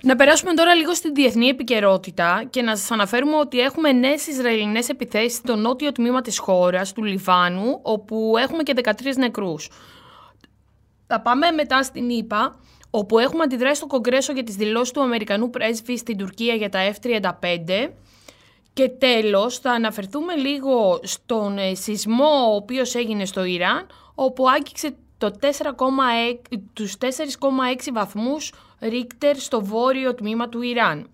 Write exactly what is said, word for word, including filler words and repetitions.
Να περάσουμε τώρα λίγο στην διεθνή επικαιρότητα και να σας αναφέρουμε ότι έχουμε νέες Ισραηλινές επιθέσεις στο νότιο τμήμα της χώρας, του Λιβάνου, όπου έχουμε και δεκατρείς νεκρούς. Θα πάμε μετά στην ΗΠΑ, όπου έχουμε αντιδράσει στο Κογκρέσο για τις δηλώσεις του Αμερικανού πρέσβη στην Τουρκία για τα εφ τριάντα πέντε. Και τέλος θα αναφερθούμε λίγο στον σεισμό ο οποίος έγινε στο Ιράν, όπου άγγιξε το τέσσερα κόμμα έξι, τους τέσσερα κόμμα έξι βαθμούς Ρίκτερ στο βόρειο τμήμα του Ιράν.